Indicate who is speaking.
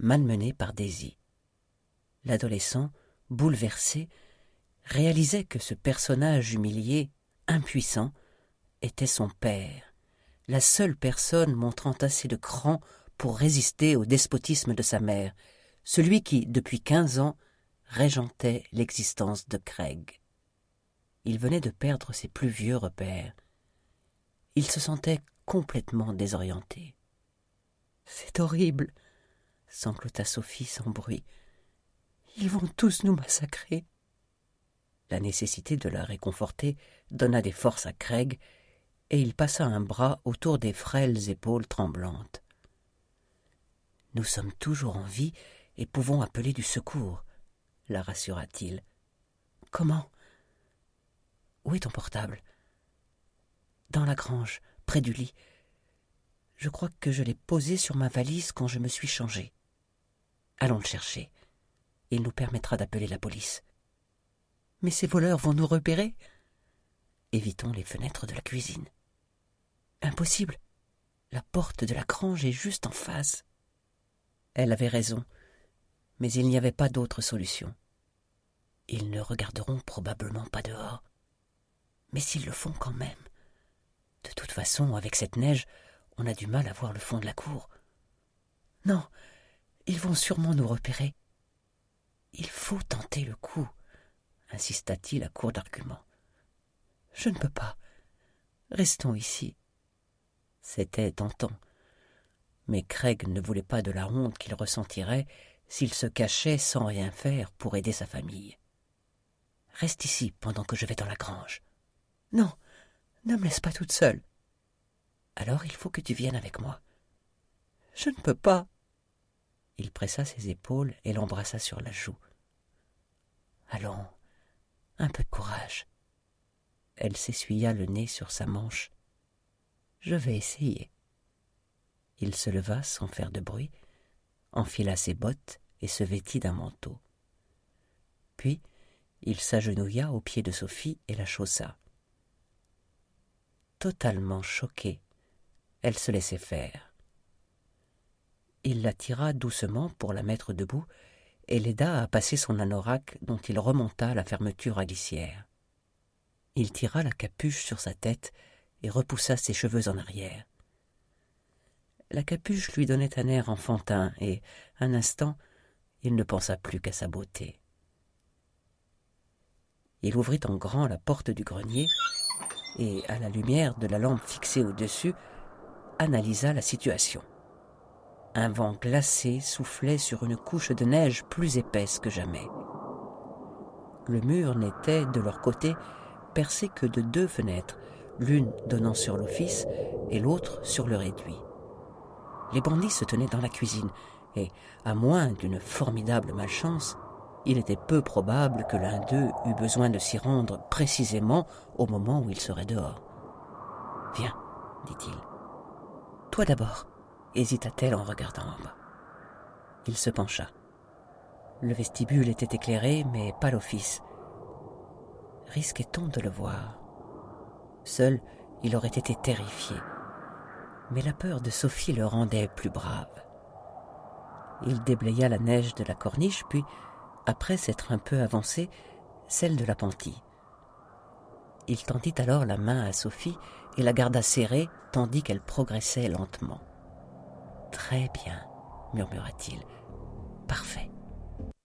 Speaker 1: malmené par Daisy. L'adolescent, bouleversé, réalisait que ce personnage humilié, impuissant, était son père, la seule personne montrant assez de cran pour résister au despotisme de sa mère, celui qui, depuis 15 ans, régentait l'existence de Craig. Il venait de perdre ses plus vieux repères. Il se sentait complètement désorienté. « C'est horrible !» sanglota Sophie sans bruit. « Ils vont tous nous massacrer !» La nécessité de la réconforter donna des forces à Craig, et il passa un bras autour des frêles épaules tremblantes. « Nous sommes toujours en vie et pouvons appeler du secours, » la rassura-t-il. « Comment ? Où est ton portable ? » ?»« Dans la grange, près du lit. Je crois que je l'ai posé sur ma valise quand je me suis changée. Allons le chercher. Il nous permettra d'appeler la police. »« Mais ces voleurs vont nous repérer ? » ?»« Évitons les fenêtres de la cuisine. »« Impossible. La porte de la grange est juste en face. » Elle avait raison, mais il n'y avait pas d'autre solution. Ils ne regarderont probablement pas dehors. Mais s'ils le font quand même. De toute façon, avec cette neige, on a du mal à voir le fond de la cour. Non, ils vont sûrement nous repérer. Il faut tenter le coup, insista-t-il à court d'arguments. Je ne peux pas. Restons ici. C'était tentant. Mais Craig ne voulait pas de la honte qu'il ressentirait s'il se cachait sans rien faire pour aider sa famille. « Reste ici pendant que je vais dans la grange. »« Non, ne me laisse pas toute seule. »« Alors il faut que tu viennes avec moi. »« Je ne peux pas. » Il pressa ses épaules et l'embrassa sur la joue. « Allons, un peu de courage. » Elle s'essuya le nez sur sa manche. « Je vais essayer. » Il se leva sans faire de bruit, enfila ses bottes et se vêtit d'un manteau. Puis, il s'agenouilla aux pieds de Sophie et la chaussa. Totalement choquée, elle se laissait faire. Il la tira doucement pour la mettre debout et l'aida à passer son anorak dont il remonta la fermeture à glissière. Il tira la capuche sur sa tête et repoussa ses cheveux en arrière. La capuche lui donnait un air enfantin et, un instant, il ne pensa plus qu'à sa beauté. Il ouvrit en grand la porte du grenier et, à la lumière de la lampe fixée au-dessus, analysa la situation. Un vent glacé soufflait sur une couche de neige plus épaisse que jamais. Le mur n'était, de leur côté, percé que de 2 fenêtres, l'une donnant sur l'office et l'autre sur le réduit. Les bandits se tenaient dans la cuisine et, à moins d'une formidable malchance, il était peu probable que l'un d'eux eût besoin de s'y rendre précisément au moment où il serait dehors. « Viens, dit-il. »« Toi d'abord, » hésita-t-elle en regardant en bas. Il se pencha. Le vestibule était éclairé, mais pas l'office. Risquait-on de le voir ? Seul, il aurait été terrifié. Mais la peur de Sophie le rendait plus brave. Il déblaya la neige de la corniche, puis, après s'être un peu avancé, celle de l'appentis. Il tendit alors la main à Sophie et la garda serrée tandis qu'elle progressait lentement. « Très bien, » murmura-t-il.